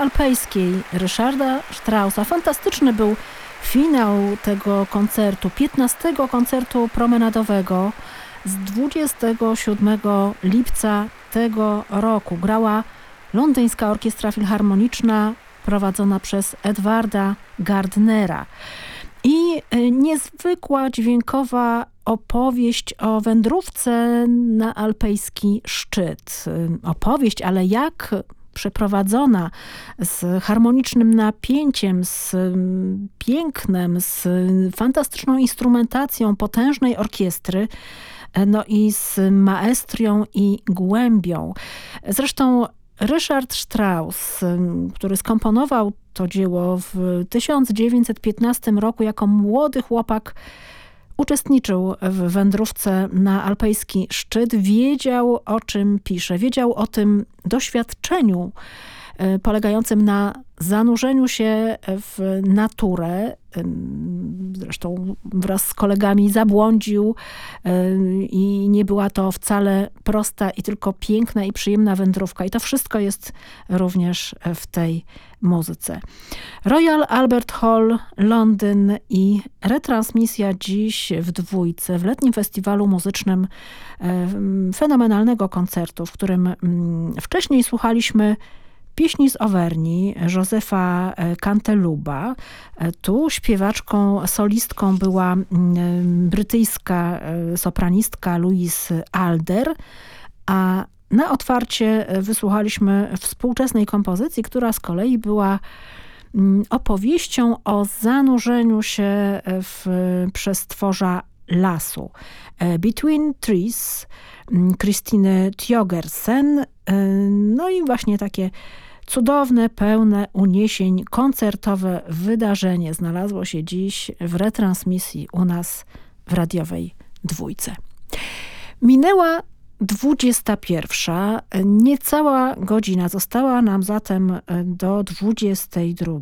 alpejskiej Ryszarda Straussa. Fantastyczny był finał tego koncertu, 15. koncertu promenadowego z 27 lipca tego roku. Grała Londyńska Orkiestra Filharmoniczna prowadzona przez Edwarda Gardnera. I niezwykła dźwiękowa opowieść o wędrówce na alpejski szczyt. Opowieść, ale jak przeprowadzona, z harmonicznym napięciem, z pięknem, z fantastyczną instrumentacją potężnej orkiestry, no i z maestrią i głębią. Zresztą Ryszard Strauss, który skomponował to dzieło w 1915 roku jako młody chłopak, uczestniczył w wędrówce na alpejski szczyt, wiedział, o czym pisze, wiedział o tym doświadczeniu polegającym na zanurzeniu się w naturę. Zresztą wraz z kolegami zabłądził i nie była to wcale prosta i tylko piękna i przyjemna wędrówka. I to wszystko jest również w tej muzyce. Royal Albert Hall, Londyn i retransmisja dziś w Dwójce, w letnim festiwalu muzycznym fenomenalnego koncertu, w którym wcześniej słuchaliśmy pieśni z Auvergne Józefa Canteluba. Tu śpiewaczką, solistką była brytyjska sopranistka Louise Alder, a na otwarcie wysłuchaliśmy współczesnej kompozycji, która z kolei była opowieścią o zanurzeniu się w przestworza lasu. Between Trees Christine Thjøgersen. No i właśnie takie cudowne, pełne uniesień koncertowe wydarzenie znalazło się dziś w retransmisji u nas w radiowej Dwójce. Minęła 21. Niecała godzina została nam zatem do 22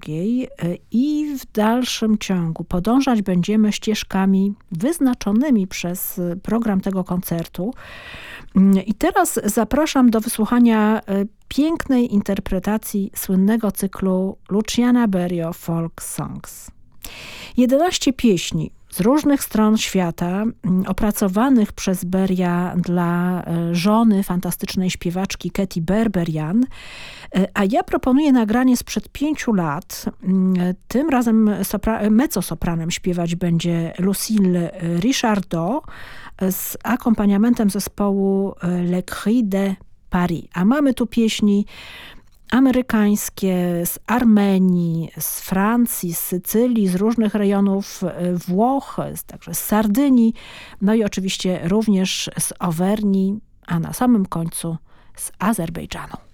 i w dalszym ciągu podążać będziemy ścieżkami wyznaczonymi przez program tego koncertu. I teraz zapraszam do wysłuchania pięknej interpretacji słynnego cyklu Luciana Berio Folk Songs. 11 pieśni z różnych stron świata, opracowanych przez Beria dla żony fantastycznej śpiewaczki Katy Berberian, a ja proponuję nagranie sprzed 5 lat. Tym razem mezzosopranem śpiewać będzie Lucille Richardot z akompaniamentem zespołu Le Cri de Paris. A mamy tu pieśni amerykańskie, z Armenii, z Francji, z Sycylii, z różnych rejonów Włoch, także z Sardynii, no i oczywiście również z Auvergne, a na samym końcu z Azerbejdżanu.